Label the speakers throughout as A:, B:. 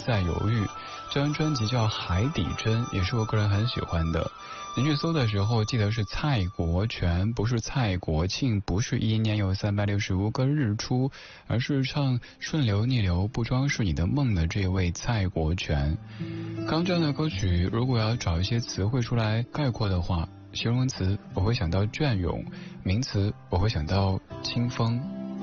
A: 再犹豫。这张专辑叫《海底针》，也是我个人很喜欢的。您去搜的时候记得是蔡国权，不是蔡国庆，不是一年有365个日出，而是唱顺流逆流不装是你的梦的这位蔡国权。刚这样的歌曲如果要找一些词汇出来概括的话，形容词我会想到隽永，名词我会想到清风。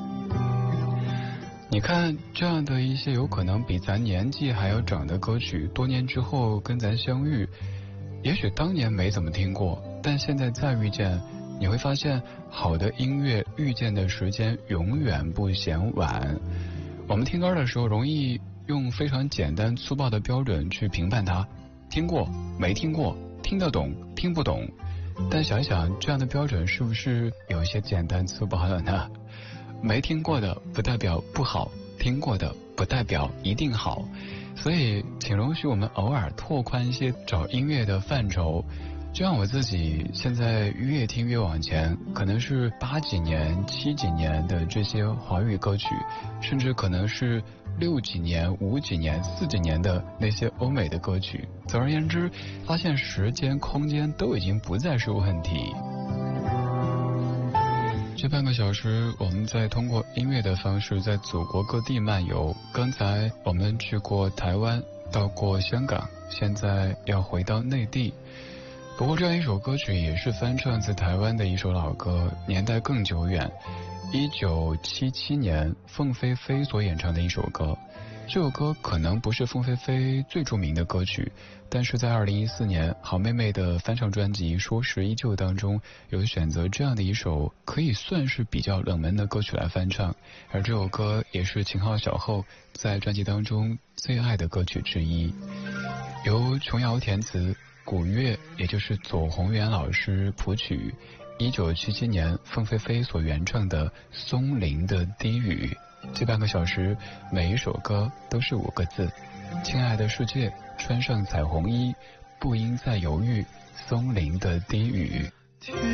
A: 你看这样的一些有可能比咱年纪还要长的歌曲，多年之后跟咱相遇，也许当年没怎么听过，但现在再遇见，你会发现好的音乐遇见的时间永远不嫌晚。我们听歌的时候容易用非常简单粗暴的标准去评判它，听过没听过，听得懂听不懂，但想一想这样的标准是不是有些简单粗暴了呢？没听过的不代表不好，听过的不代表一定好，所以请容许我们偶尔拓宽一些找音乐的范畴。就像我自己现在越听越往前，可能是80几年70几年的这些华语歌曲，甚至可能是60几年50几年40几年的那些欧美的歌曲。总而言之，发现时间空间都已经不再是问题。这半个小时我们在通过音乐的方式在祖国各地漫游。刚才我们去过台湾，到过香港，现在要回到内地。不过这样一首歌曲也是翻唱自台湾的一首老歌，年代更久远，1977年凤飞飞所演唱的一首歌。这首歌可能不是凤飞飞最著名的歌曲，但是在2014年好妹妹的翻唱专辑《说时依旧》当中，有选择这样的一首可以算是比较冷门的歌曲来翻唱，而这首歌也是秦昊小后在专辑当中最爱的歌曲之一，由琼瑶填词，古月也就是左宏元老师谱曲，1977年凤飞飞所原创的《松林的低语》。这半个小时每一首歌都是5个字：亲爱的世界，穿上彩虹衣，不应再犹豫，松林的低语。